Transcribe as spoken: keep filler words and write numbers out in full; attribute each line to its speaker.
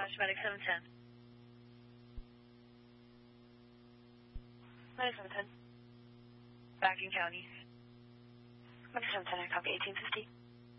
Speaker 1: Roger, Medic seven ten. Medic seven ten. Back in County. Medic seven ten, I copy eighteen fifty.